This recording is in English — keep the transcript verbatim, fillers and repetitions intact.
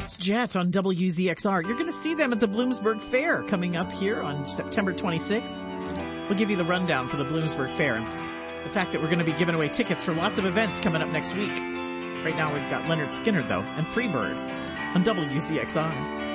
It's Jet on W Z X R. You're going to see them at the Bloomsburg Fair coming up here on September twenty-sixth. We'll give you the rundown for the Bloomsburg Fair and the fact that we're going to be giving away tickets for lots of events coming up next week. Right now we've got Leonard Skinner, though, and Freebird on W Z X R.